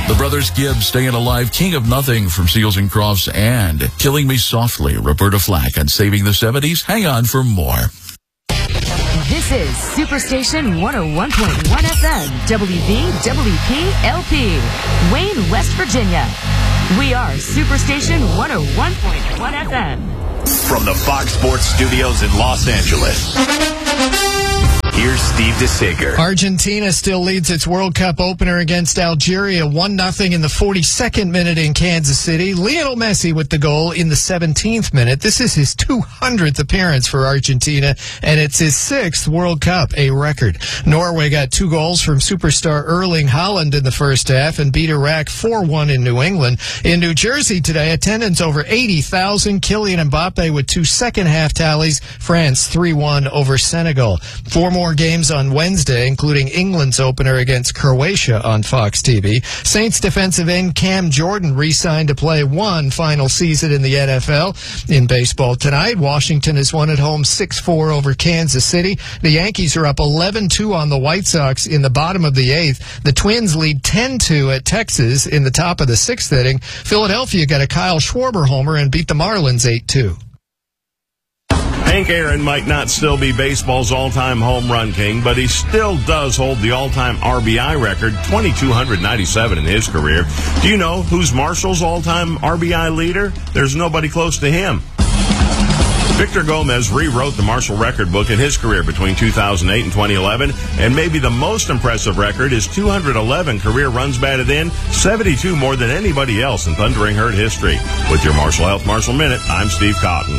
The Brothers Gibbs, Staying Alive, King of Nothing from Seals and Crofts, and Killing Me Softly, Roberta Flack on Saving the 70s. Hang on for more. This is Superstation 101.1 FM, WVWP LP, Wayne, West Virginia. We are Superstation 101.1 FM. From the Fox Sports Studios in Los Angeles, here's Steve DeSager. Argentina still leads its World Cup opener against Algeria 1-0 in the 42nd minute in Kansas City. Lionel Messi with the goal in the 17th minute. This is his 200th appearance for Argentina, and it's his 6th World Cup, a record. Norway got 2 goals from superstar Erling Haaland in the first half and beat Iraq 4-1 in New England. In New Jersey today, attendance over 80,000. Kylian Mbappe with 2 second-half tallies. France 3-1 over Senegal. 4 more games on Wednesday, including England's opener against Croatia on Fox TV. Saints defensive end Cam Jordan re-signed to play 1 final season in the NFL. In baseball tonight, Washington has won at home 6-4 over Kansas City. The Yankees are up 11-2 on the White Sox in the bottom of the 8th. The Twins lead 10-2 at Texas in the top of the 6th inning. Philadelphia got a Kyle Schwarber homer and beat the Marlins 8-2. Hank Aaron might not still be baseball's all-time home run king, but he still does hold the all-time RBI record, 2,297 in his career. Do you know who's Marshall's all-time RBI leader? There's nobody close to him. Victor Gomez rewrote the Marshall record book in his career between 2008 and 2011, and maybe the most impressive record is 211 career runs batted in, 72 more than anybody else in Thundering Herd history. With your Marshall Health Marshall Minute, I'm Steve Cotton.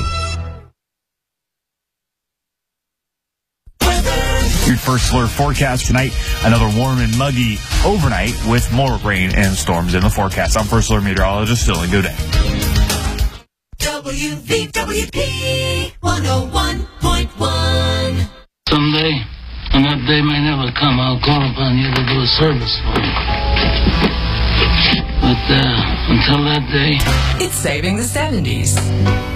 Your first slur forecast tonight, another warm and muggy overnight with more rain and storms in the forecast. I'm First Alert Meteorologist Dylan Godet. WVWP 101.1. Someday, and that day may never come, I'll call upon you to do a service for me. But until that day, It's Saving the 70s.